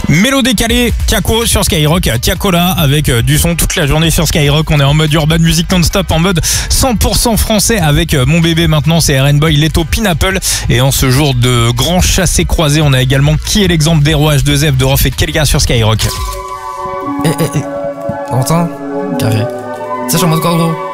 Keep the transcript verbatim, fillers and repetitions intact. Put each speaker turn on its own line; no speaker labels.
Mélo décalé, Tiako sur Skyrock, Tiako là avec du son toute la journée sur Skyrock. On est en mode urban music non-stop, en mode cent pour cent français avec mon bébé maintenant, c'est R N Boy, Leto, Pineapple. Et en ce jour de grand chassé croisé, on a également Qui est l'exemple d'Hero H deux F de Rof et Kelga sur Skyrock.
Eh eh eh, t'entends? Carré. Ça, je suis en mode quoi, gros?